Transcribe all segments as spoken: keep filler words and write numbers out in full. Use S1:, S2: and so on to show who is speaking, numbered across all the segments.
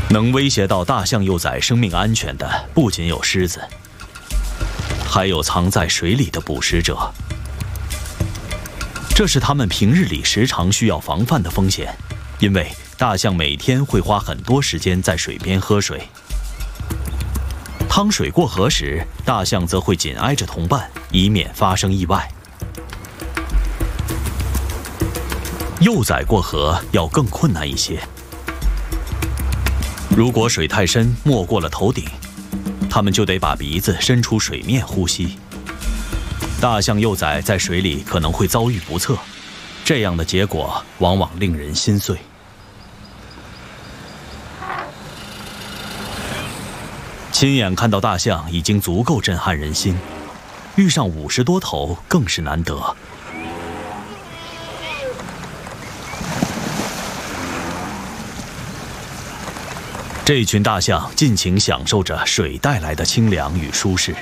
S1: 能威胁到大象幼崽生命安全的，不仅有狮子，还有藏在水里的捕食者。这是他们平日里时常需要防范的风险，因为大象每天会花很多时间在水边喝水。趟水过河时，大象则会紧挨着同伴，以免发生意外。幼崽过河要更困难一些。如果水太深，没过了头顶，它们就得把鼻子伸出水面呼吸。大象幼崽在水里可能会遭遇不测，这样的结果往往令人心碎。亲眼看到大象已经足够震撼人心，遇上五十多头更是难得。这群大象尽情享受着水带来的清凉与舒适。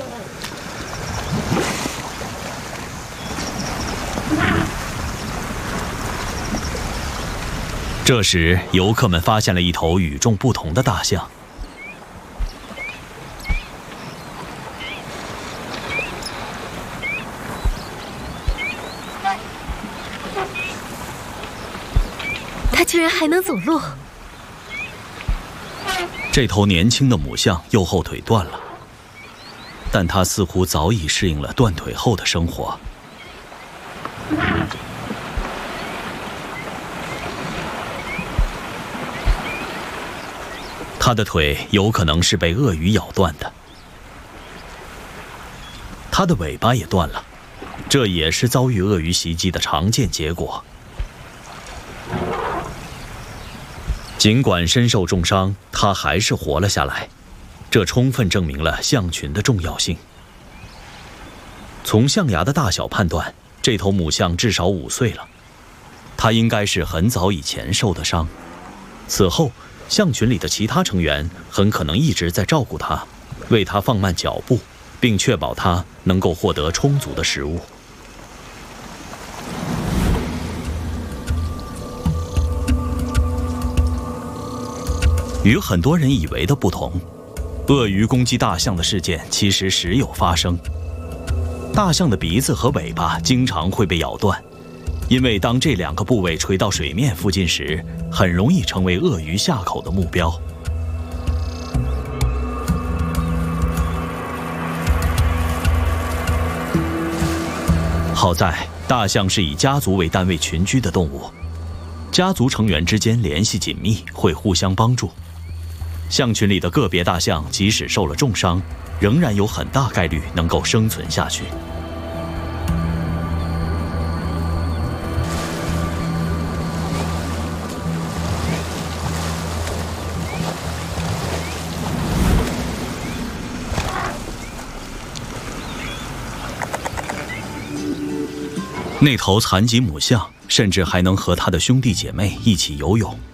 S1: 这时，游客们发现了一头与众不同的大象。
S2: 它居然还能走路！
S1: 这头年轻的母象右后腿断了，但它似乎早已适应了断腿后的生活。它的腿有可能是被鳄鱼咬断的，它的尾巴也断了，这也是遭遇鳄鱼袭击的常见结果。尽管身受重伤，它还是活了下来，这充分证明了象群的重要性。从象牙的大小判断，这头母象至少五岁了，它应该是很早以前受的伤。此后，象群里的其他成员很可能一直在照顾它，为它放慢脚步，并确保它能够获得充足的食物。与很多人以为的不同，鳄鱼攻击大象的事件其实时有发生。大象的鼻子和尾巴经常会被咬断，因为当这两个部位垂到水面附近时，很容易成为鳄鱼下口的目标。好在，大象是以家族为单位群居的动物，家族成员之间联系紧密，会互相帮助。象群里的个别大象即使受了重伤，仍然有很大概率能够生存下去。那头残疾母象甚至还能和它的兄弟姐妹一起游泳。